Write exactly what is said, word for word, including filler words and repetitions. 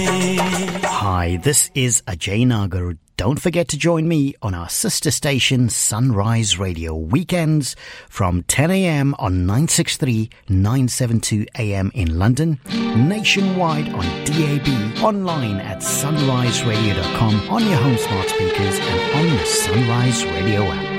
Hi, this is Ajay Nagar. Don't forget to join me on our sister station Sunrise Radio weekends from ten a.m. on nine sixty-three, nine seventy-two A M in London, nationwide on D A B, online at sunrise radio dot com, on your home smart speakers and on the Sunrise Radio app.